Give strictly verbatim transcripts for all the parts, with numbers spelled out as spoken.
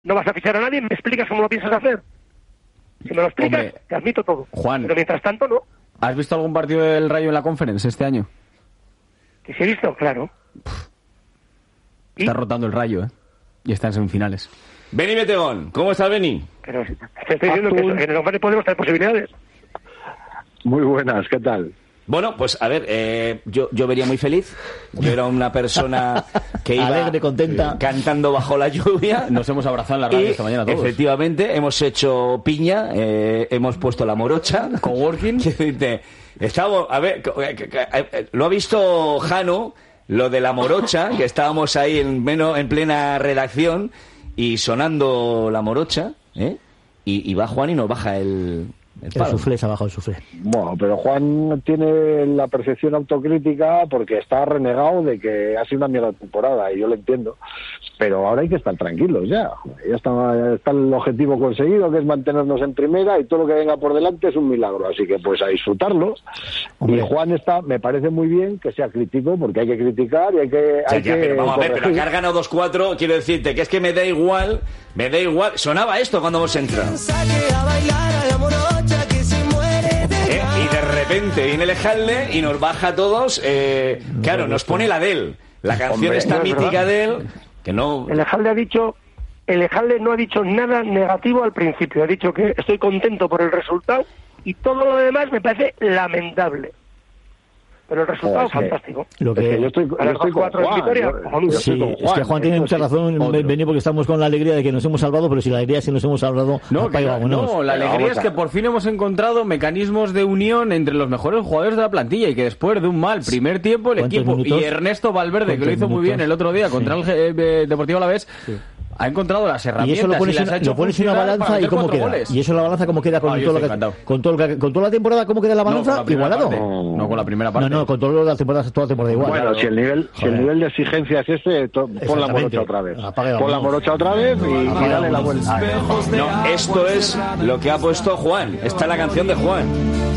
no vas a fichar a nadie, me explicas cómo lo piensas hacer. Si me lo explicas, Hombre, te admito todo. Juan, pero mientras tanto, no. ¿Has visto algún partido del Rayo en la Conference este año? Que si he visto, claro. Está rotando el Rayo, ¿eh? Y está en semifinales. Beni Betegón, ¿cómo estás, Beni? Pero te estoy diciendo que, que en el Conference podemos tener posibilidades. Muy buenas, ¿qué tal? Bueno, pues a ver, eh, yo, yo vería muy feliz. Yo era una persona que iba alegre, contenta, cantando bajo la lluvia. Nos hemos abrazado en la radio y, esta mañana todos. Efectivamente, hemos hecho piña, eh, hemos puesto la morocha. Coworking. Estamos, a ver, lo ha visto Jano, lo de la morocha, que estábamos ahí en, en plena redacción y sonando la morocha, ¿eh? Y, y va Juan y nos baja el... El, el suflé, se ha bajado el suflé. Bueno, pero Juan tiene la percepción autocrítica porque está renegado de que ha sido una mierda temporada, y yo lo entiendo. Pero ahora hay que estar tranquilos ya. Ya está, ya está el objetivo conseguido, que es mantenernos en primera, y todo lo que venga por delante es un milagro. Así que pues a disfrutarlo. Hombre. Y Juan está, me parece muy bien que sea crítico, porque hay que criticar y hay que... O sea, hay ya, que pero vamos corregir. a ver, pero acá han ganado dos cuatro, quiero decirte que es que me da igual, me da igual. Sonaba esto cuando hemos entrado. Eh, y de repente viene el Ejalde y nos baja a todos, eh, claro, nos pone la de él, la canción Hombre, esta no es mítica verdad. de él, que no... El Ejalde ha dicho, el Ejalde no ha dicho nada negativo al principio, ha dicho que estoy contento por el resultado y todo lo demás me parece lamentable. Pero el resultado es fantástico. Lo que... Es que yo estoy, yo estoy con cuatro en Juan, Vitoria, yo- cojonudo. yo estoy Sí, con es que Juan tiene Eso mucha sí. razón, Otro. venir porque estamos con la alegría de que nos hemos salvado, pero si la alegría si nos hemos salvado, No, apaga, que- vámonos. no, la Pero alegría vamos es que a- por fin hemos encontrado mecanismos de unión entre los mejores jugadores de la plantilla y que después de un mal primer tiempo el ¿Cuántos equipo minutos? y Ernesto Valverde, que lo ¿Cuántos hizo muy bien minutos? el otro día contra Sí. el eh, Deportivo Alavés, ha encontrado las Y herramientas eso lo pones, y en, las ha hecho lo pones en una funcionar para balanza y meter cómo cuatro queda. goles. Y eso en la balanza cómo queda con, Ah, yo todo lo estoy que, encantado. con, todo lo que- con toda la temporada, cómo queda la No, con balanza la primera igualado. parte. No, con la primera parte. No, no, con todo la temporada, toda la temporada igual. Bueno, Claro. si el nivel, si el Joder. nivel de exigencia es este, to- pon la Exactamente. morocha otra vez. Apaga, Pon la vámonos. morocha otra vez y, y Apaga, dale la vámonos. vuelta. No, esto es lo que ha puesto Juan, esta es la canción de Juan.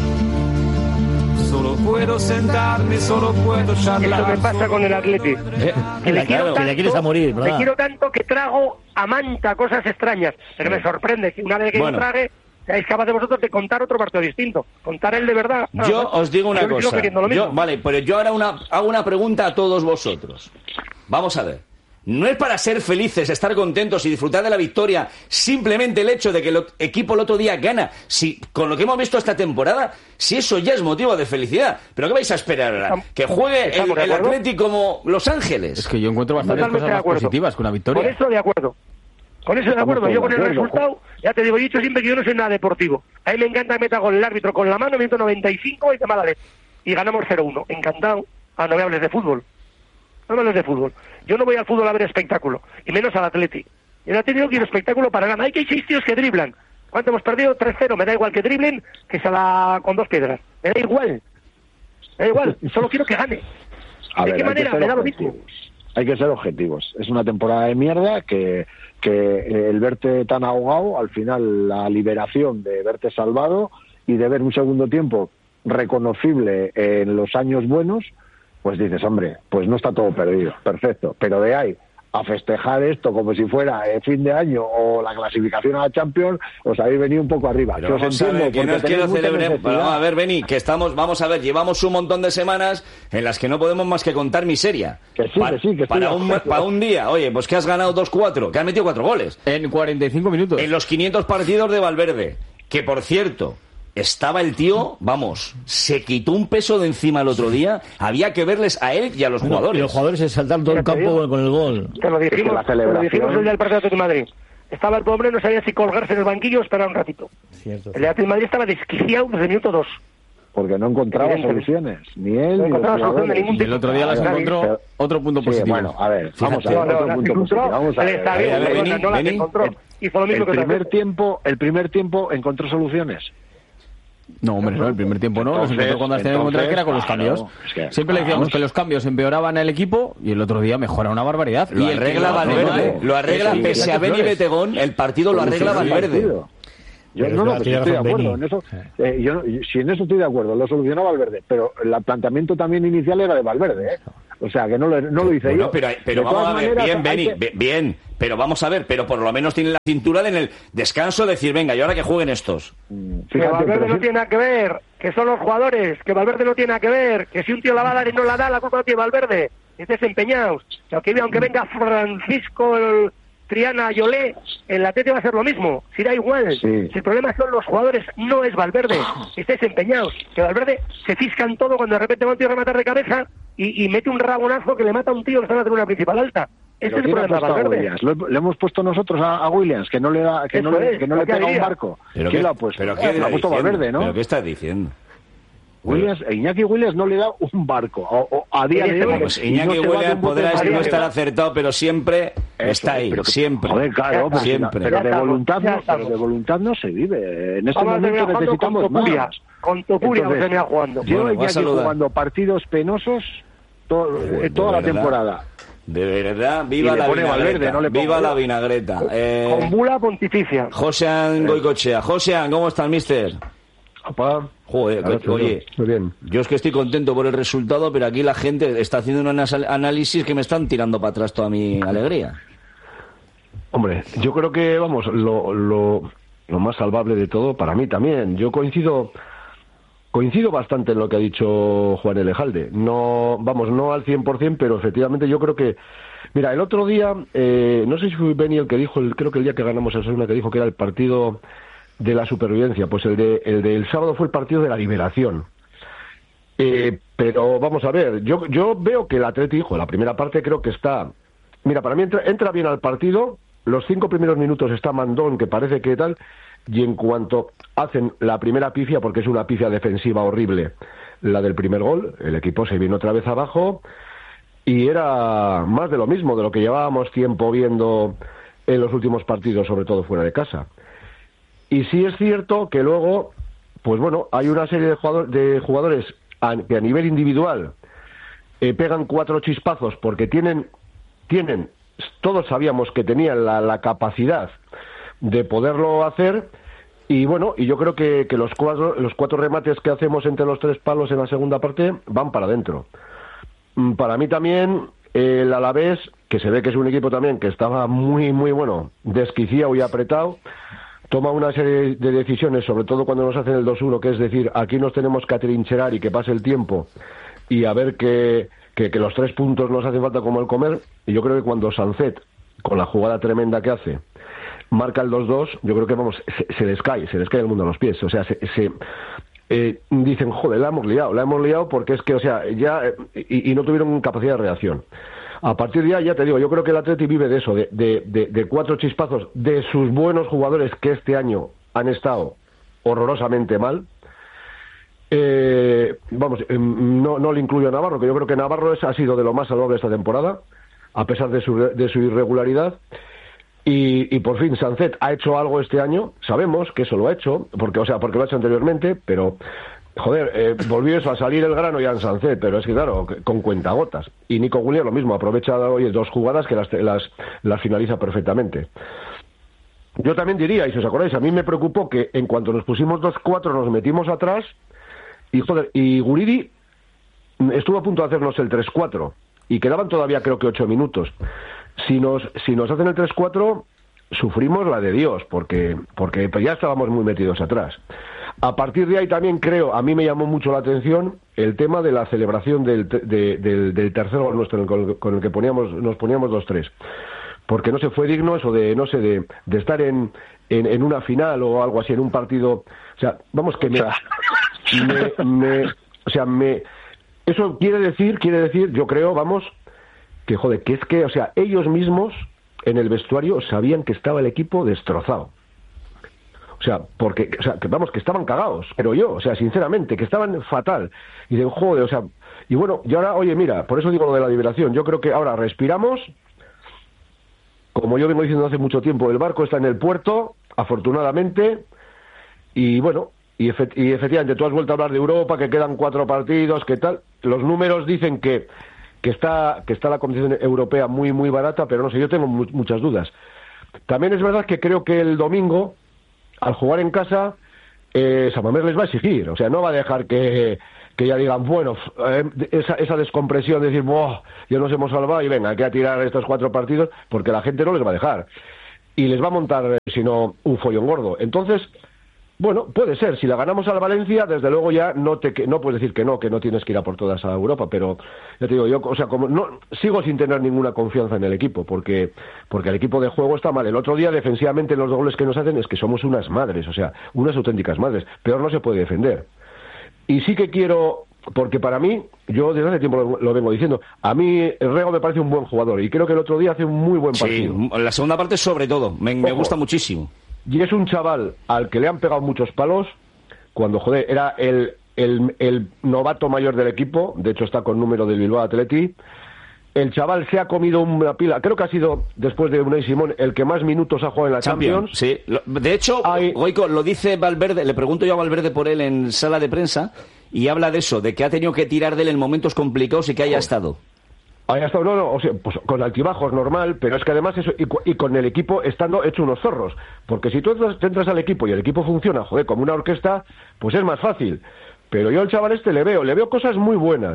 Solo puedo sentarme, solo puedo charlar. Eso me pasa con el Atleti. Eh, Que le quiero claro. que le quieres a morir, le ¿verdad? quiero tanto que trago a manta cosas extrañas. Pero me sorprende que una vez que Bueno. yo trague, seáis capaces vosotros de contar otro partido distinto. Contar el de verdad. Yo os digo una Yo sigo cosa. queriendo lo mismo. Yo, vale, pero yo ahora una, hago una pregunta a todos vosotros. Vamos a ver. No es para ser felices, estar contentos y disfrutar de la victoria, simplemente el hecho de que el equipo el otro día gana. Si con lo que hemos visto esta temporada, si eso ya es motivo de felicidad. ¿Pero qué vais a esperar ahora? ¿Que juegue el, ¿Estamos de el acuerdo? Atleti como Los Ángeles? Es que yo encuentro bastantes Totalmente cosas de más acuerdo. positivas que una victoria. Con eso de acuerdo. Con eso de Estamos acuerdo. todos Yo con de el acuerdo, resultado, ya te digo, he dicho siempre que yo no soy nada deportivo. A mí me encanta que meta con el árbitro con la mano, minuto noventa y cinco y que mala leche. Y ganamos cero uno. Encantado. Ah, no me hables de fútbol. No me hables de fútbol. Yo no voy al fútbol a ver espectáculo. Y menos al Atleti. El Atleti no quiere espectáculo para ganar. Hay que hay seis tíos que driblan. ¿Cuánto hemos perdido? tres cero. Me da igual que driblen que se la con dos piedras. Me da igual. Me da igual. Solo quiero que gane. A ¿De ver, qué hay que manera? ser Me da lo mismo. objetivos. Hay que ser objetivos. Es una temporada de mierda que, que eh, el verte tan ahogado, al final la liberación de verte salvado y de ver un segundo tiempo reconocible en los años buenos, pues dices, hombre, pues no está todo perdido, perfecto. Pero de ahí a festejar esto como si fuera el fin de año o la clasificación a la Champions, os habéis venido un poco arriba. Pero Que os vamos a entiendo, ver, que porque no es que tenéis lo mucha celebremos. necesidad. Pero vamos a ver, Beni, que estamos, vamos a ver, llevamos un montón de semanas en las que no podemos más que contar miseria. Que sí, Pa- que sí, que estoy para, de un, acuerdo. para un día, oye, pues que has ganado dos cuatro, que has metido cuatro goles. En cuarenta y cinco minutos. En los quinientos partidos de Valverde, que por cierto, estaba el tío, vamos, se quitó un peso de encima el otro día, había que verles a él y a los Bueno, jugadores. y los jugadores se saltaron todo el Ya te campo digo. con el gol. Te lo dijimos, la te lo celebración- dijimos el día del partido de Madrid. Estaba el pobre, no sabía si colgarse en el banquillo o esperar un ratito. Cierto. El Atlético de Madrid estaba desquiciado desde el minuto dos. Porque no encontraba Evidentemente. soluciones, ni él No ni los encontraba solución de jugadores. ningún Y el otro día las Nadie. encontró Pero- otro punto Sí, positivo. bueno, a ver, vamos a Fíjate. ver, No, no, otro las punto encontró, positivo. Vamos a él ver. está A ver, bien, a ver, perdona, Beni, no las Beni, encontró. el- Hizo lo mismo el que otras primer veces. tiempo, el primer tiempo encontró soluciones. No, hombre, no, el primer tiempo no, los Entonces, encontró cuando las tenía que encontrar, que era con los entonces, cambios. claro, es que, Siempre le decíamos vamos. que los cambios empeoraban al equipo y el otro día mejora una barbaridad. Lo y el arregla que- Valverde, no, lo arregla sí, pese a Flores. Beni Betegón, el partido lo arregla Solucionó el Valverde. partido. Yo Pero no, es no, verdad, pues tiene estoy de razón acuerdo Beni. en eso. Sí. Eh, yo, no- si en eso estoy de acuerdo, lo solucionó Valverde, pero el planteamiento también inicial era de Valverde, ¿eh? O sea, que no lo, no lo hice Bueno, yo. pero, pero De vamos todas a ver, maneras, bien, hay Beni, que- be- bien, pero vamos a ver, pero por lo menos tiene la cintura de en el descanso decir, venga, y ahora que jueguen estos. Que Fíjate, Valverde pero no sí- tiene nada que ver, que son los jugadores, que Valverde no tiene nada que ver, que si un tío la va a dar y no la da, la culpa no tiene Valverde. Estés empeñados. Aunque, aunque venga Francisco el Triana Yolé, el Atleti va a ser lo mismo. Si da igual. Sí. Si el problema son los jugadores, no es Valverde. Estés empeñados. Que Valverde se fisca en todo cuando de repente va un tío a rematar de cabeza y, y mete un rabonazo que le mata a un tío que está en la tribuna principal alta. Ese Pero es el ¿quién ha problema de puesto a Valverde. Williams? ¿Lo- ¿Le hemos puesto nosotros a, a Williams, que no le da, que no Eso le, es, que no lo le que pega un haría. barco? ¿Pero ¿Quién qué, lo ha puesto? ¿pero qué lo ha está puesto diciendo? Valverde, ¿no? ¿Pero qué estás diciendo? Williams, Iñaki Williams no le da un barco. O, o a día En de ese hoy. momento, Pues y Iñaki no se va de Williams un bote podrá de no María. estar acertado, pero siempre Eso, está ahí, pero que- siempre. Joder, claro, pero, Siempre. pero Ya de estamos, voluntad ya no, pero estamos. de voluntad no se vive. En este Vamos a momento terminar jugando necesitamos con Topuria. más. Con Topuria vamos a terminar jugando. Yo Bueno, va a Iñaki saludar. jugando partidos penosos to- Joder, eh, toda de la verdad. temporada. De verdad, viva Y le la pone vinagreta. Valverde, no le pongo viva yo. la vinagreta. Eh, Con bula pontificia. Josean Goicochea. Josean, ¿cómo estás, mister? Opa. Joder, Ahora co- estoy oye, yo. Muy bien. yo es que estoy contento por el resultado, pero aquí la gente está haciendo un anas- análisis que me están tirando para atrás toda mi alegría. Hombre, yo creo que, vamos, lo, lo, lo más salvable de todo, para mí también. Yo coincido coincido bastante en lo que ha dicho Juan Elejalde. No, vamos, no al cien por ciento, pero efectivamente yo creo que... Mira, el otro día, eh, no sé si fue Beni el que dijo, el, creo que el día que ganamos el Osasuna, que dijo que era el partido de la supervivencia. Pues el de el del sábado fue el partido de la liberación. Eh, pero vamos a ver, yo yo veo que el Atleti, hijo, la primera parte creo que está... Mira, para mí entra, entra bien al partido, los cinco primeros minutos está Mandón, que parece que tal, y en cuanto hacen la primera pifia, porque es una pifia defensiva horrible, la del primer gol, el equipo se viene otra vez abajo, y era más de lo mismo, de lo que llevábamos tiempo viendo en los últimos partidos, sobre todo fuera de casa. Y sí es cierto que luego, pues bueno, hay una serie de, jugador, de jugadores a, que a nivel individual eh, pegan cuatro chispazos porque tienen, tienen, todos sabíamos que tenían la, la capacidad de poderlo hacer, y bueno, y yo creo que, que los cuatro, los cuatro remates que hacemos entre los tres palos en la segunda parte van para adentro. Mm, Para mí también el Alavés, que se ve que es un equipo también que estaba muy, muy bueno, desquiciado y apretado, toma una serie de decisiones, sobre todo cuando nos hacen el dos uno, que es decir, aquí nos tenemos que atrincherar y que pase el tiempo y a ver que, que, que los tres puntos nos hacen falta como el comer. Y yo creo que cuando Sancet, con la jugada tremenda que hace, marca el dos dos, yo creo que vamos, se, se les cae, se les cae el mundo a los pies. O sea, se, se eh, dicen, joder, la hemos liado, la hemos liado porque es que, o sea, ya, eh, y, y no tuvieron capacidad de reacción. A partir de ahí, ya te digo, yo creo que el Atleti vive de eso, de, de, de, de cuatro chispazos de sus buenos jugadores que este año han estado horrorosamente mal. Eh, vamos, eh, no, no le incluyo a Navarro, que yo creo que Navarro es, ha sido de lo más salvable esta temporada, a pesar de su, de su irregularidad. Y, y por fin Sancet ha hecho algo este año, sabemos que eso lo ha hecho, porque, o sea, porque lo ha hecho anteriormente, pero joder, eh, volvió eso a salir el grano ya en Sancet, pero es que claro, con cuentagotas. Y Nico Williams lo mismo, aprovecha hoy dos jugadas que las, las, las finaliza perfectamente. Yo también diría, y si os acordáis, a mí me preocupó que en cuanto nos pusimos dos cuatro nos metimos atrás, y joder, y Guridi estuvo a punto de hacernos el tres cuatro, y quedaban todavía creo que ocho minutos. Si nos, si nos hacen el tres cuatro, sufrimos la de Dios, porque, porque ya estábamos muy metidos atrás. A partir de ahí también creo, a mí me llamó mucho la atención el tema de la celebración del, de, del, del tercer gol nuestro con el, con el que poníamos, nos poníamos dos tres. Porque no se fue digno eso de, no sé, de, de estar en, en, en una final o algo así, en un partido. O sea, vamos que me, me, me o sea, me, eso quiere decir, quiere decir, yo creo, vamos, que joder, que es que, o sea, ellos mismos en el vestuario sabían que estaba el equipo destrozado. O sea, porque, o sea, que vamos, que estaban cagados, pero yo, o sea, sinceramente, que estaban fatal. Y dicen, joder, o sea, y bueno, y ahora, oye, mira, por eso digo lo de la liberación, yo creo que ahora respiramos, como yo vengo diciendo hace mucho tiempo, el barco está en el puerto, afortunadamente, y bueno, y, efect- y efectivamente, tú has vuelto a hablar de Europa, que quedan cuatro partidos, que tal, los números dicen que, que está, que está la competición europea muy, muy barata, pero no sé, yo tengo mu- muchas dudas. También es verdad que creo que el domingo al jugar en casa, eh, San Mamés les va a exigir, o sea, no va a dejar que, que ya digan, bueno, eh, esa, esa descompresión de decir, ¡buah! Ya nos hemos salvado y venga, hay que tirar estos cuatro partidos, porque la gente no les va a dejar. Y les va a montar, eh, si no, un follón gordo. Entonces, bueno, puede ser. Si la ganamos al Valencia, desde luego ya no te no puedes decir que no, que no tienes que ir a por todas a Europa, pero ya te digo, yo, o sea, como no sigo sin tener ninguna confianza en el equipo, porque porque el equipo de juego está mal. El otro día, defensivamente, los goles que nos hacen es que somos unas madres, o sea, unas auténticas madres. Peor no se puede defender. Y sí que quiero, porque para mí, yo desde hace tiempo lo, lo vengo diciendo, a mí Rego me parece un buen jugador, y creo que el otro día hace un muy buen partido. Sí, la segunda parte sobre todo, me, me gusta muchísimo. Y es un chaval al que le han pegado muchos palos cuando, joder, era el, el, el novato mayor del equipo, de hecho está con número del Bilbao Athletic. El chaval se ha comido una pila, creo que ha sido, después de Unai Simón, el que más minutos ha jugado en la Champions. Champions. Sí, de hecho, Hay... Goico, lo dice Valverde, le pregunto yo a Valverde por él en sala de prensa, y habla de eso, de que ha tenido que tirar de él en momentos complicados y que haya estado. Haya estado, no, no, o sea, pues con altibajos normal, pero es que además eso, y, y con el equipo estando hecho unos zorros, porque si tú entras, entras al equipo y el equipo funciona, joder, como una orquesta, pues es más fácil. Pero yo al chaval este le veo, le veo cosas muy buenas.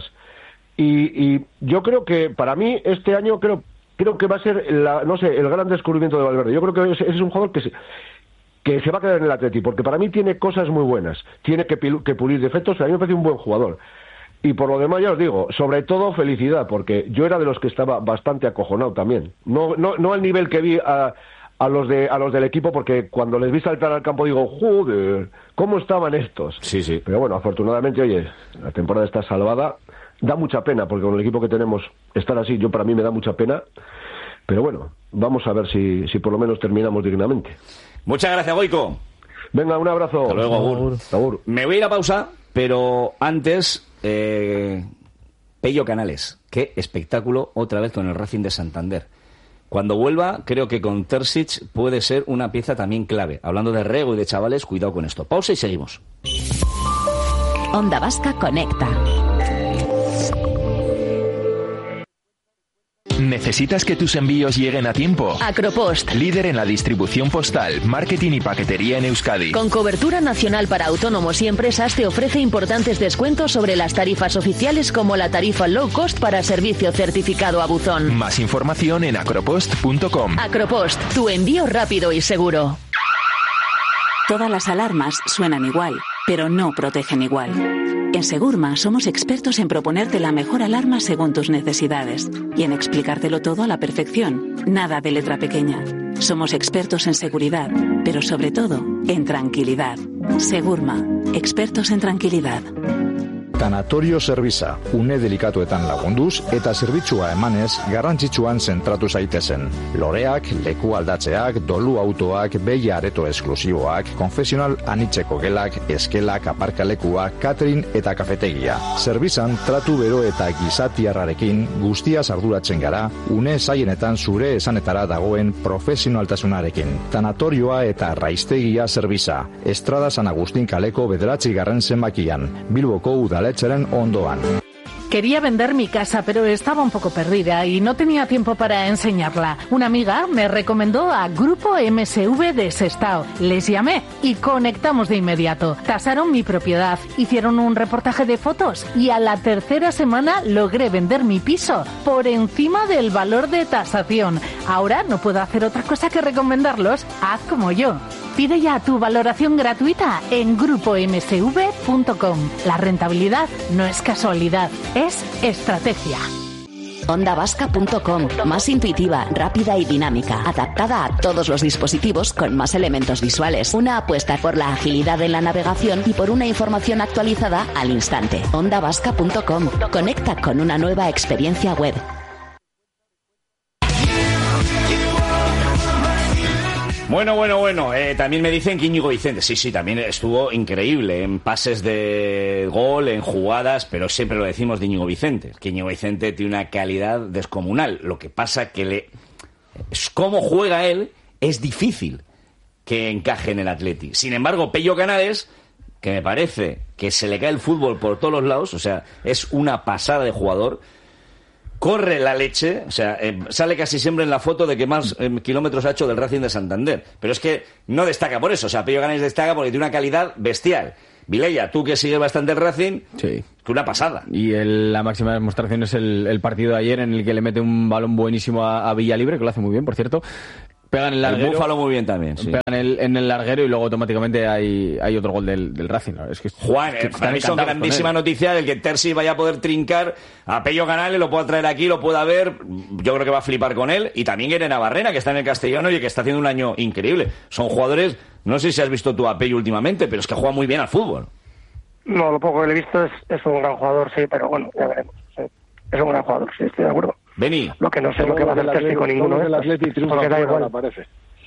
Y, y yo creo que para mí este año creo creo que va a ser la, no sé, el gran descubrimiento de Valverde. Yo creo que ese es un jugador que se, que se va a quedar en el Atleti, porque para mí tiene cosas muy buenas, tiene que, que pulir defectos, a mí me parece un buen jugador. Y por lo demás ya os digo, sobre todo felicidad, porque yo era de los que estaba bastante acojonado también. No no no al nivel que vi a, a los de a los del equipo, porque cuando les vi saltar al campo digo, joder, ¿cómo estaban estos? Sí, sí. Pero bueno, afortunadamente, oye, la temporada está salvada. Da mucha pena, porque con el equipo que tenemos estar así, yo para mí me da mucha pena. Pero bueno, vamos a ver si, si por lo menos terminamos dignamente. Muchas gracias, Goico. Venga, un abrazo. Hasta luego, Agur. Agur. Me voy a ir a pausa, pero antes, eh, Pello Canales. Qué espectáculo otra vez con el Racing de Santander. Cuando vuelva, creo que con Terzic puede ser una pieza también clave. Hablando de Rego y de chavales, cuidado con esto. Pausa y seguimos. Onda Vasca Conecta. ¿Necesitas que tus envíos lleguen a tiempo? Acropost, líder en la distribución postal, marketing y paquetería en Euskadi. Con cobertura nacional para autónomos y empresas, te ofrece importantes descuentos sobre las tarifas oficiales, como la tarifa low cost para servicio certificado a buzón. Más información en acropost punto com. Acropost, tu envío rápido y seguro. Todas las alarmas suenan igual, pero no protegen igual. En Segurma somos expertos en proponerte la mejor alarma según tus necesidades y en explicártelo todo a la perfección. Nada de letra pequeña. Somos expertos en seguridad, pero sobre todo en tranquilidad. Segurma, expertos en tranquilidad. Tanatorio Zerbitza, une delikatuetan lagunduz eta zerbitzua emanez garrantzitsuan zentratu zaitezen. Loreak, leku aldatzeak, dolu autoak, behi areto esklusiboak, konfesional anitzeko gelak, eskelak, aparkalekuak, catering eta kafetegia. Zerbitzan tratu bero eta gizatiarrarekin guztiaz arduratzen gara, une zaienetan zure esanetara dagoen profesionaltasunarekin. Tanatorioa eta raiztegia Zerbitza, Estrada San Agustín kaleko bederatzi garren zenbakian, Bilboko udale ondoan. Quería vender mi casa, pero estaba un poco perdida y no tenía tiempo para enseñarla. Una amiga me recomendó a Grupo M S V de Sestao. Les llamé y conectamos de inmediato. Tasaron mi propiedad, hicieron un reportaje de fotos y a la tercera semana logré vender mi piso por encima del valor de tasación. Ahora no puedo hacer otra cosa que recomendarlos. Haz como yo. Pide ya tu valoración gratuita en grupo m s v punto com. La rentabilidad no es casualidad, es estrategia. onda vasca punto com, más intuitiva, rápida y dinámica, adaptada a todos los dispositivos con más elementos visuales. Una apuesta por la agilidad en la navegación y por una información actualizada al instante. onda vasca punto com, conecta con una nueva experiencia web. Bueno, bueno, bueno, eh, también me dicen que Íñigo Vicente, sí, sí, también estuvo increíble en pases de gol, en jugadas, pero siempre lo decimos de Íñigo Vicente, que Íñigo Vicente tiene una calidad descomunal. Lo que pasa que le, cómo juega él es difícil que encaje en el Atleti. Sin embargo, Pello Canales, que me parece que se le cae el fútbol por todos los lados, o sea, es una pasada de jugador. corre la leche, o sea, eh, sale casi siempre en la foto de que más eh, kilómetros ha hecho del Racing de Santander. Pero es que no destaca por eso, o sea, Pello Canales destaca porque tiene una calidad bestial. Vilella, tú que sigues bastante el Racing, sí, que una pasada. Y el, la máxima demostración es el, el partido de ayer en el que le mete un balón buenísimo a, a Villalibre, que lo hace muy bien, por cierto. Pegan el larguero. El Búfalo muy bien también, sí. Pegan el, en el larguero y luego automáticamente hay, hay otro gol del, del Racing. Es que Juan, es que para mí son grandísima noticia el que Terzi vaya a poder trincar a Pello Canales, lo pueda traer aquí, lo pueda ver. Yo creo que va a flipar con él. Y también Irene Barrena, que está en el Castellano y que está haciendo un año increíble. Son jugadores, no sé si has visto tú a Pello últimamente, pero es que juega muy bien al fútbol. No, lo poco que le he visto es, es un gran jugador, sí, pero bueno, ya veremos. Sí. Es un gran jugador, sí, estoy de acuerdo. Beni. Lo que no sé lo que va a hacer Terzi con ninguno de estos, porque da igual. Parece.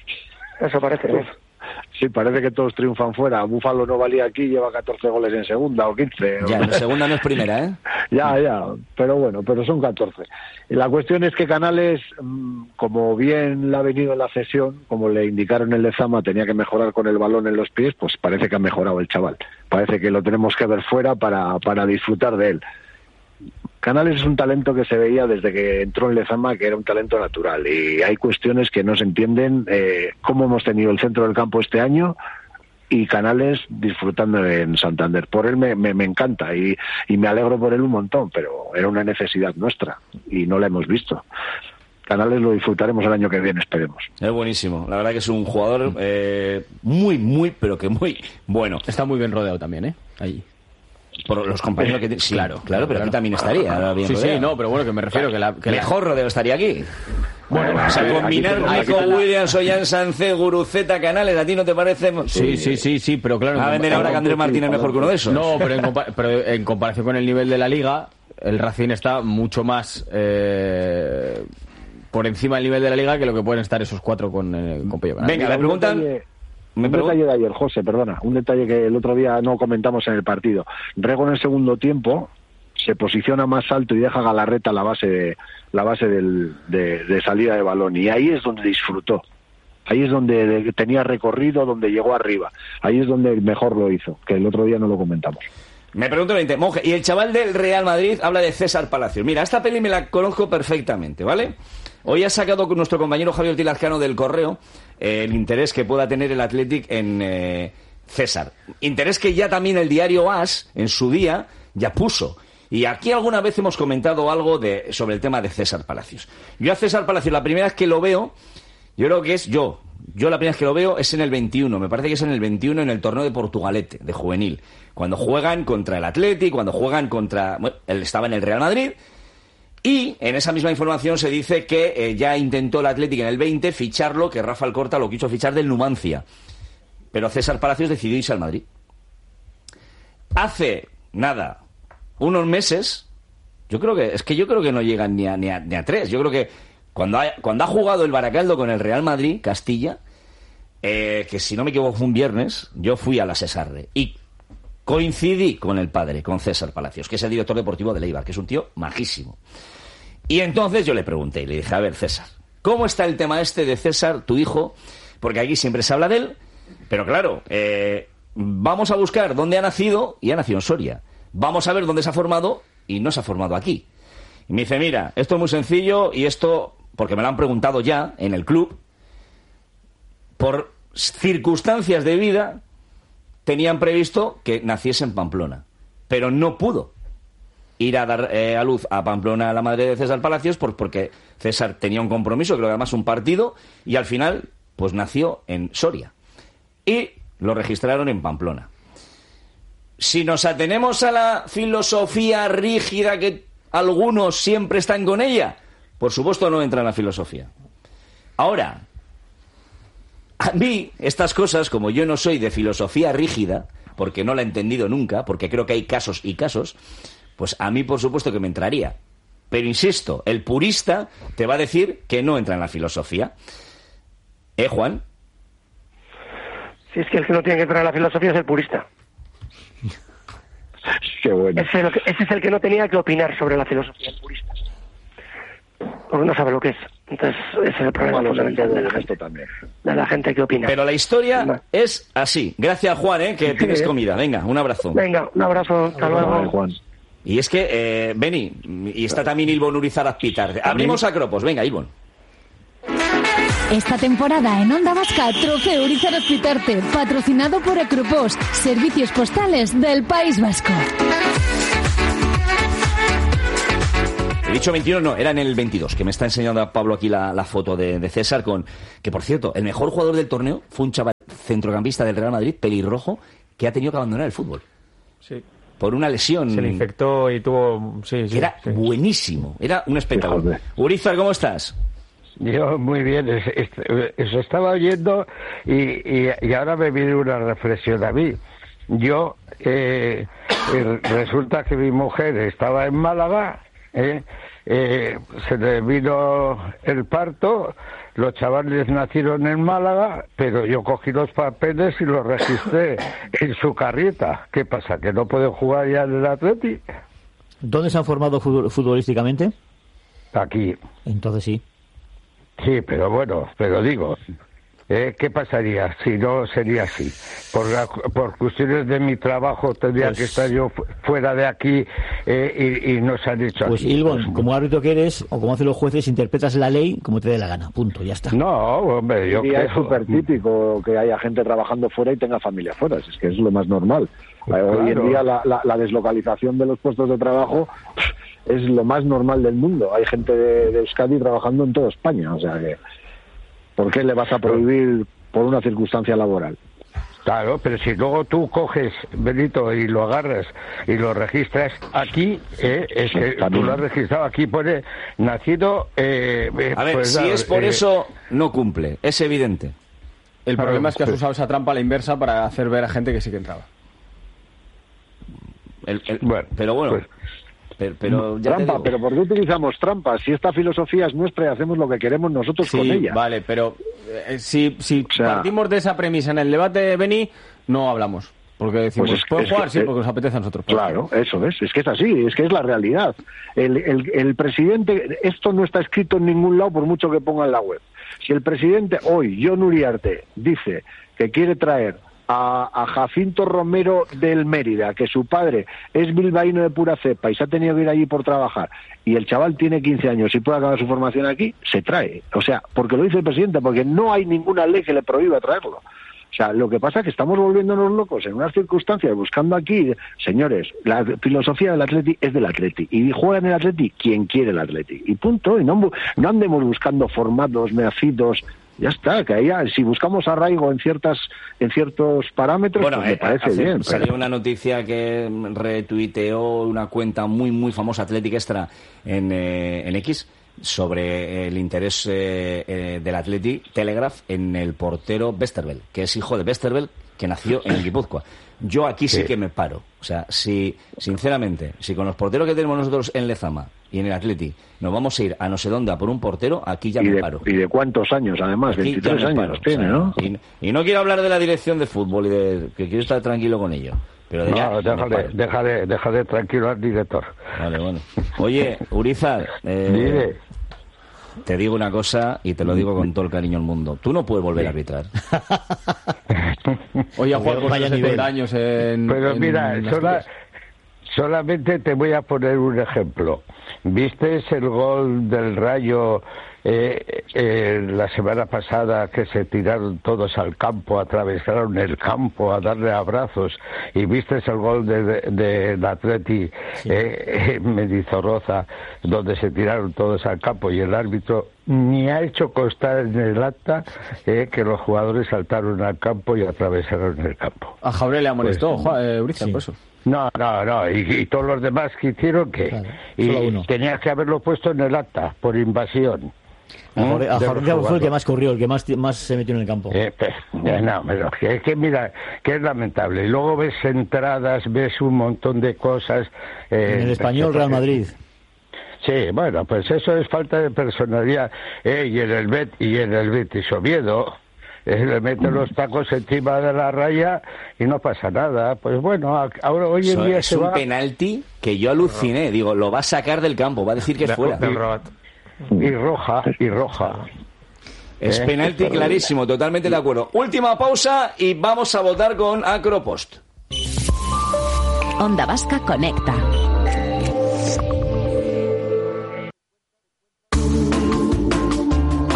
Eso parece, sí. Sí, parece que todos triunfan fuera. Búfalo no valía aquí, lleva catorce goles en segunda o quince. Ya, en segunda no es primera, ¿eh? Ya, ya, pero bueno, pero son catorce. Y la cuestión es que Canales, como bien le ha venido en la cesión, como le indicaron en Lezama, tenía que mejorar con el balón en los pies, pues parece que ha mejorado el chaval. Parece que lo tenemos que ver fuera para, para disfrutar de él. Canales es un talento que se veía desde que entró en Lezama, que era un talento natural, y hay cuestiones que no se entienden, eh, cómo hemos tenido el centro del campo este año y Canales disfrutando en Santander. Por él me, me, me encanta y, y me alegro por él un montón, pero era una necesidad nuestra y no la hemos visto. Canales lo disfrutaremos el año que viene, esperemos. Es buenísimo, la verdad que es un jugador eh, muy, muy, pero que muy bueno. Está muy bien rodeado también, ¿eh? Ahí. Por los compañeros que tiene. Sí, claro, claro, pero aquí también estaría. Bien sí, rodeado. Sí, no, pero bueno, que me refiero que la... Que mejor rodeo estaría aquí. Bueno, o sea, combinar Nico Williams, Ollán Sánchez, Guruceta, Canales, ¿a ti no te parece? Sí, sí, sí, sí, pero claro... ¿Va a vender ahora que Andrés Martínez mejor que uno de esos? No, pero en, compa pero en comparación con el nivel de la Liga, el Racing está mucho más... Eh, por encima del nivel de la Liga que lo que pueden estar esos cuatro con, eh, con Pello Canales. Venga, me preguntan... Un detalle de ayer, José, perdona, un detalle que el otro día no comentamos en el partido. Rego en el segundo tiempo se posiciona más alto y deja a Galarreta la base de, la base del, de, de salida de balón, y ahí es donde disfrutó. Ahí es donde tenía recorrido, donde llegó arriba. Ahí es donde mejor lo hizo, que el otro día no lo comentamos. Me pregunto veinte, Monje, y el chaval del Real Madrid habla de César Palacios. Mira, esta peli me la conozco perfectamente, ¿vale? Hoy ha sacado con nuestro compañero Javier Tilazcano del Correo eh, el interés que pueda tener el Athletic en eh, César. Interés que ya también el diario AS, en su día, ya puso. Y aquí alguna vez hemos comentado algo de, sobre el tema de César Palacios. Yo a César Palacios, la primera vez que lo veo, yo creo que es yo. Yo la primera vez que lo veo es en el veintiuno. Me parece que es en el veintiuno en el torneo de Portugalete, de juvenil. Cuando juegan contra el Athletic, cuando juegan contra... Bueno, él estaba en el Real Madrid. Y en esa misma información se dice que eh, ya intentó el Athletic en el veinte ficharlo, que Rafa Alcorta lo quiso fichar del Numancia. Pero César Palacios decidió irse al Madrid. Hace, nada, unos meses, yo creo que, es que yo creo que no llegan ni a, ni a, ni a tres. Yo creo que cuando ha, cuando ha jugado el Baracaldo con el Real Madrid, Castilla, eh, que si no me equivoco fue un viernes, yo fui a la Sesarre y coincidí con el padre, con César Palacios, que es el director deportivo de Eibar, que es un tío majísimo. Y entonces yo le pregunté y le dije, a ver, César, ¿cómo está el tema este de César, tu hijo? Porque aquí siempre se habla de él, pero claro, eh, vamos a buscar dónde ha nacido, y ha nacido en Soria. Vamos a ver dónde se ha formado, y no se ha formado aquí. Y me dice, mira, esto es muy sencillo, y esto, porque me lo han preguntado ya en el club, por circunstancias de vida, tenían previsto que naciese en Pamplona, pero no pudo ir a dar eh, a luz a Pamplona a la madre de César Palacios por, porque César tenía un compromiso, creo que además un partido, y al final pues nació en Soria y lo registraron en Pamplona. Si nos atenemos a la filosofía rígida que algunos siempre están con ella, por supuesto no entra en la filosofía. Ahora, a mí estas cosas, como yo no soy de filosofía rígida, porque no la he entendido nunca, porque creo que hay casos y casos, pues a mí por supuesto que me entraría. Pero insisto, el purista te va a decir que no entra en la filosofía. ¿Eh, Juan? Si es que el que no tiene que entrar en la filosofía es el purista. Qué bueno. Ese es, el que, ese es el que no tenía que opinar sobre la filosofía, el purista. Porque no sabe lo que es. Entonces, ese es el problema fundamental de la gente, también. De la gente que opina. Pero la historia no. es así. Gracias, Juan, ¿eh? Que tienes comida. Venga, un abrazo. Venga, un abrazo. Hasta luego. Juan. Y es que, eh, Beni, y está también Ilbon Urizar Azpitarte. Abrimos Acropos, venga, Ilbon. Esta temporada en Onda Vasca, Trofeo Urizar Azpitarte, patrocinado por Acropos, servicios postales del País Vasco. He dicho veintiuno, no, era en el veintidós, que me está enseñando a Pablo aquí la, la foto de, de César con... Que, por cierto, el mejor jugador del torneo fue un chaval centrocampista del Real Madrid, pelirrojo, que ha tenido que abandonar el fútbol. Sí. Por una lesión. Se le infectó y tuvo... Sí, sí, era sí. buenísimo, era un espectáculo. Fíjate. Urizar, ¿cómo estás? Yo muy bien, es, es, es, estaba oyendo y, y, y ahora me viene una reflexión a mí. Yo, eh, eh, resulta que mi mujer estaba en Málaga, eh, eh, se le vino el parto, los chavales nacieron en Málaga, pero yo cogí los papeles y los registré en su carrieta. ¿Qué pasa, que no pueden jugar ya en el Atleti? ¿Dónde se han formado futbolísticamente? Aquí. Entonces sí. Sí, pero bueno, pero digo, ¿eh? ¿Qué pasaría si no sería así? Por, la, por cuestiones de mi trabajo tendría pues, que estar yo fuera de aquí eh, y, y nos han dicho pues aquí. Ilbon, pues, como árbitro que eres, o como hacen los jueces, interpretas la ley como te dé la gana, punto, ya está. No, hombre, yo creo... Es súper típico que haya gente trabajando fuera y tenga familia fuera, es que es lo más normal. Claro. Hoy en día la, la, la deslocalización de los puestos de trabajo es lo más normal del mundo. Hay gente de, de Euskadi trabajando en toda España, o sea que ¿por qué le vas a prohibir por una circunstancia laboral? Claro, pero si luego tú coges, Benito, y lo agarras y lo registras aquí, eh, es que tú lo has registrado aquí, pone nacido... Eh, a ver, pues, si claro, es por eh, eso, no cumple, es evidente. El claro, problema es que has pues, usado esa trampa a la inversa para hacer ver a gente que sí que entraba. El, el, bueno, pero bueno... Pues, Pero, pero ya trampa, te digo. pero ¿por qué utilizamos trampas? Si esta filosofía es nuestra y hacemos lo que queremos nosotros sí, con ella. Vale, pero eh, si, si o sea, partimos de esa premisa en el debate, Beni, no hablamos. Porque decimos, pues es, ¿pueden es jugar? que, Sí, porque nos apetece a nosotros. Claro, eso es, es que es así, es que es la realidad. El, el, el presidente, esto no está escrito en ningún lado por mucho que ponga en la web. Si el presidente hoy, Jon Uriarte, dice que quiere traer A, a Jacinto Romero del Mérida, que su padre es bilbaíno de pura cepa y se ha tenido que ir allí por trabajar, y el chaval tiene quince años y puede acabar su formación aquí, se trae. O sea, porque lo dice el presidente, porque no hay ninguna ley que le prohíba traerlo. O sea, lo que pasa es que estamos volviéndonos locos en unas circunstancias, buscando aquí, señores, la filosofía del Atleti es del Atleti, y juega en el Atleti quien quiere el Atleti, y punto, y no, no andemos buscando formatos, meacitos. Ya está, que ahí, si buscamos arraigo en ciertas en ciertos parámetros, bueno, pues me eh, parece hace, bien. Salió pero... una noticia que retuiteó una cuenta muy, muy famosa, Athletic Extra, en, eh, en X, sobre el interés eh, eh, del Athletic Telegraph en el portero Westerveld, que es hijo de Westerveld, que nació en Guipúzcoa. Yo aquí sí. sí que me paro. O sea, si, sinceramente, si con los porteros que tenemos nosotros en Lezama y en el Atleti nos vamos a ir a no sé dónde a por un portero, aquí ya y me de, paro. ¿Y de cuántos años, además? Aquí veintitrés años paro, tiene, o sea, ¿no? Y, y no quiero hablar de la dirección de fútbol y de que quiero estar tranquilo con ello. Pero de no, ya, déjale, déjale, déjale tranquilo al director. Vale, bueno. Oye, Urizar, eh, te digo una cosa y te lo digo con todo el cariño del mundo. Tú no puedes volver a arbitrar. Oye, a jugar por setenta años en... Pero en mira, en sola, solamente te voy a poner un ejemplo. ¿Viste el gol del Rayo eh, eh, la semana pasada, que se tiraron todos al campo, atravesaron el campo a darle abrazos? ¿Y viste el gol de, de, de la Atleti sí. eh, en Mendizorroza, donde se tiraron todos al campo y el árbitro ni ha hecho constar en el acta eh, que los jugadores saltaron al campo y atravesaron el campo? A Jabré le amonestó, pues, eh, Urizar, sí. por eso. No, no, no, y, y todos los demás que hicieron, que claro, y tenías que haberlo puesto en el acta, por invasión. A Jorge fue el que más corrió, el que más, más se metió en el campo. Eh, pues, eh, no, pero es que mira, que es lamentable. Y luego ves entradas, ves un montón de cosas. Eh, en el Español, Real Madrid. Sí, bueno, pues eso es falta de personalidad. Eh, y en el Bet y en el Betis Oviedo eh, le meten los tacos encima de la raya y no pasa nada. Pues bueno, ahora hoy en so, día es se un va... penalti que yo aluciné. Digo, lo va a sacar del campo, va a decir que es fuera. Y roja, y roja. Es ¿Eh? penalti clarísimo, totalmente de acuerdo. Última pausa y vamos a votar con Acropost. Onda Vasca conecta.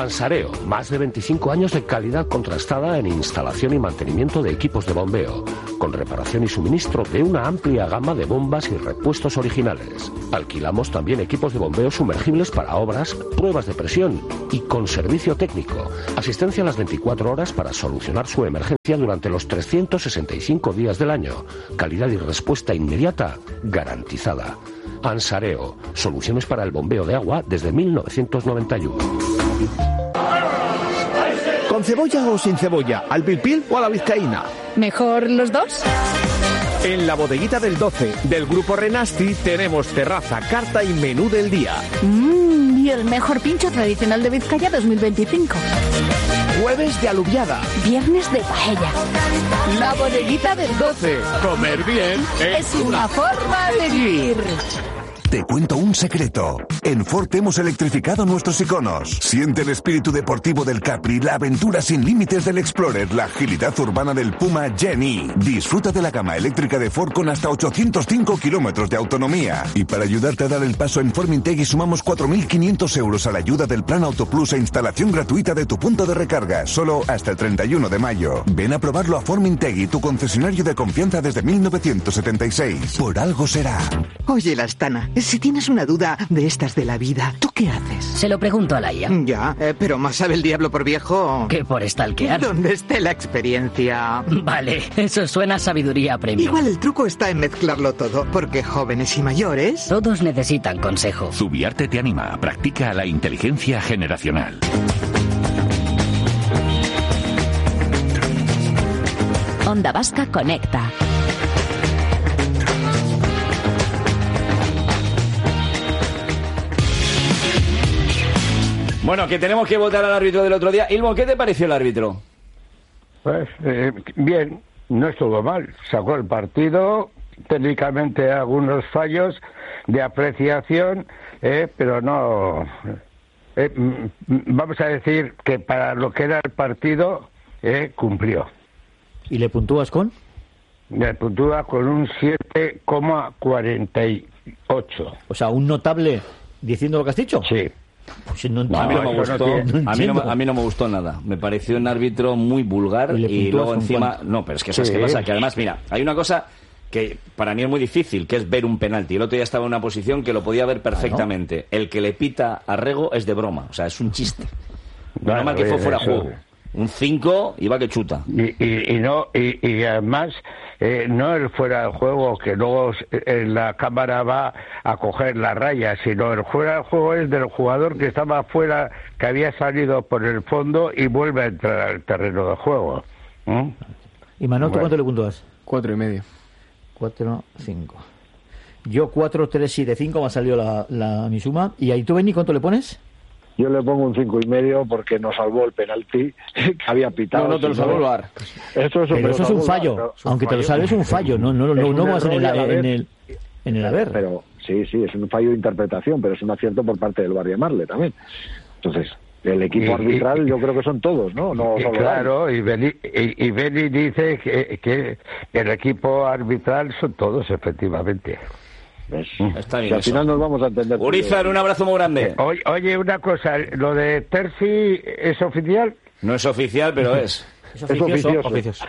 Ansareo, más de veinticinco años de calidad contrastada en instalación y mantenimiento de equipos de bombeo, con reparación y suministro de una amplia gama de bombas y repuestos originales. Alquilamos también equipos de bombeo sumergibles para obras, pruebas de presión y con servicio técnico. Asistencia a las veinticuatro horas para solucionar su emergencia durante los trescientos sesenta y cinco días del año. Calidad y respuesta inmediata garantizada. Ansareo, soluciones para el bombeo de agua desde mil novecientos noventa y uno. ¿Con cebolla o sin cebolla? ¿Al pil pil o a la vizcaína? ¿Mejor los dos? En la bodeguita del doce del Grupo Renasti tenemos terraza, carta y menú del día. Mmm, y el mejor pincho tradicional de Vizcaya dos mil veinticinco. Jueves de alubiada. Viernes de paella. La bodeguita del doce. Comer bien es una forma de vivir. Te cuento un secreto. En Ford hemos electrificado nuestros iconos. Siente el espíritu deportivo del Capri, la aventura sin límites del Explorer, la agilidad urbana del Puma Gen-E. Disfruta de la gama eléctrica de Ford con hasta ochocientos cinco kilómetros de autonomía. Y para ayudarte a dar el paso en Ford Mintegi sumamos cuatro mil quinientos euros a la ayuda del Plan Auto Plus e instalación gratuita de tu punto de recarga, solo hasta el treinta y uno de mayo. Ven a probarlo a Ford Mintegi, tu concesionario de confianza desde mil novecientos setenta y seis. Por algo será. Oye, Lastana, si tienes una duda de estas de la vida, ¿tú qué haces? Se lo pregunto a Laia. Ya, eh, pero más sabe el diablo por viejo que por stalkear. ¿Dónde esté la experiencia? Vale, eso suena a sabiduría premium. Igual el truco está en mezclarlo todo, porque jóvenes y mayores... todos necesitan consejo. Zubiarte te anima. Practica la inteligencia generacional. Onda Vasca conecta. Bueno, que tenemos que votar al árbitro del otro día. Ilmo, ¿qué te pareció el árbitro? Pues eh, bien, no estuvo mal. Sacó el partido, técnicamente algunos fallos de apreciación, eh, pero no... Eh, vamos a decir que para lo que era el partido, eh, cumplió. ¿Y le puntúas con? Le puntúa con un siete coma cuarenta y ocho. O sea, un notable diciendo lo que has dicho. Sí. Pues no, no, a mí no me gustó, no a, mí no, a mí no me gustó nada. Me pareció un árbitro muy vulgar y, y luego encima... No, pero es que ¿sabes sí. qué pasa? Que además, mira, hay una cosa que para mí es muy difícil, que es ver un penalti. El otro día estaba en una posición que lo podía ver perfectamente. Ah, ¿no? El que le pita a Rego es de broma, o sea, es un chiste. Bueno, no mal que fue fuera de juego. Un cinco iba que chuta. Y, y, y no y, y además eh, no el fuera de juego que luego en la cámara va a coger la raya, sino el fuera de juego es del jugador que estaba fuera, que había salido por el fondo y vuelve a entrar al terreno de juego. ¿Mm? ¿Y Manol, tú bueno. cuánto le puntúas? Cuatro y medio. Cuatro, cinco. Yo cuatro, tres, siete, cinco me ha salido la, la mi suma. ¿Y ahí tú, Benny, cuánto le pones? Yo le pongo un cinco y medio porque nos salvó el penalti que había pitado. No, no te lo salvó el V A R. Eso es un, pero eso es un fallo. Bar, es un Aunque fallo. Te lo salves es un fallo. No, no, no, no vas en el, en el en el haber. Pero sí, sí, es un fallo de interpretación, pero es un acierto por parte del V A R llamarle también. Entonces, el equipo y, arbitral y, yo creo que son todos, ¿no? no y, solo claro, y Beni, y, y Beni dice que, que el equipo arbitral son todos, efectivamente. ¿Ves? Está bien, si al eso. Final nos vamos a entender. Urizar, un abrazo muy grande. Oye, oye, una cosa, ¿lo de Terzi es oficial? No es oficial, pero es. Es oficioso. Es oficioso.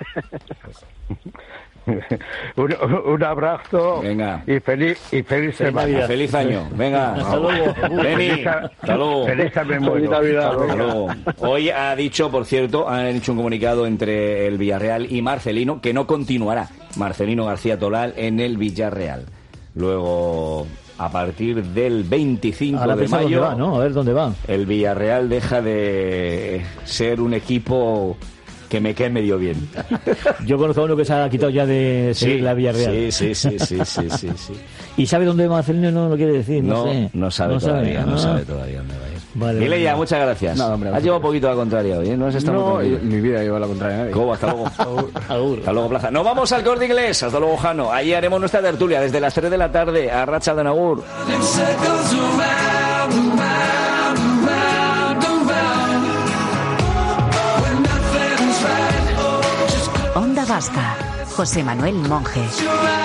un, un abrazo. Venga. Y feliz y feliz semana. Feliz año. Venga. Hasta luego. Beni. Hasta luego. Feliz Feliz Navidad. Hasta luego. Hoy ha dicho, por cierto, han hecho un comunicado entre el Villarreal y Marcelino que no continuará Marcelino García Tolal en el Villarreal. Luego, a partir del veinticinco Ahora de mayo, va, ¿no? A ver dónde va. El Villarreal deja de ser un equipo que me quede medio bien. Yo conozco a uno que se ha quitado ya de seguir sí, la Villarreal. Sí, sí, sí, sí, sí, sí, sí. ¿Y sabe dónde va Marcelino? No lo quiere decir, no, no sé. No sabe no todavía, sabe, no, no sabe todavía dónde va a ir. Vale, Mileia, vale. Muchas gracias. Nada, hombre, has llevado un poquito a la contraria hoy, ¿eh? No has estado no, muy mi vida lleva a la contraria a nadie. ¿Cómo? Hasta luego. Hasta luego, Plaza. Nos vamos al Corte Inglés. Hasta luego, Jano. Ahí haremos nuestra tertulia desde las tres de la tarde a Racha de Nagur. Onda Vasca. José Manuel Monge.